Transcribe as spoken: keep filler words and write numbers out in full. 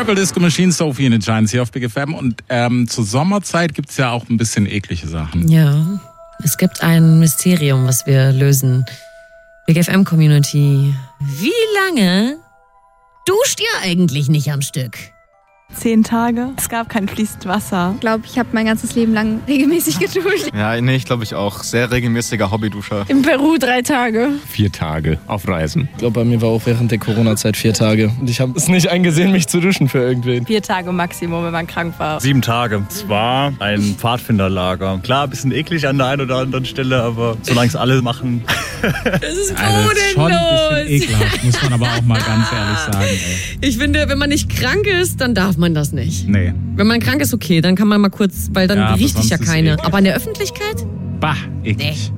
Purple Disco Machine, Sophie in the Giants hier auf Big F M. Und ähm, zur Sommerzeit gibt es ja auch ein bisschen eklige Sachen. Ja, es gibt ein Mysterium, was wir lösen. Big F M Community. Wie lange duscht ihr eigentlich nicht am Stück? Zehn Tage. Es gab kein fließend Wasser. Ich glaube, ich habe mein ganzes Leben lang regelmäßig geduscht. Ja, nee, ich glaube ich auch. Sehr regelmäßiger Hobbyduscher. In Peru drei Tage. Vier Tage auf Reisen. Ich glaube, bei mir war auch während der Corona-Zeit vier Tage. Und ich habe es nicht eingesehen, mich zu duschen für irgendwen. Vier Tage Maximum, wenn man krank war. Sieben Tage. Es war ein Pfadfinderlager. Klar, ein bisschen eklig an der einen oder anderen Stelle, aber solange es alle machen. Das ist Also, das ist schon ein bisschen ekelhaft, muss man aber auch mal ganz ehrlich sagen. Ey. Ich finde, wenn man nicht krank ist, dann darf man das nicht. Nee. Wenn man krank ist, okay, dann kann man mal kurz, weil dann Ja, aber riecht dich ja sonst ist keine. eklig. Aber in der Öffentlichkeit? Bah, eklig. Nee.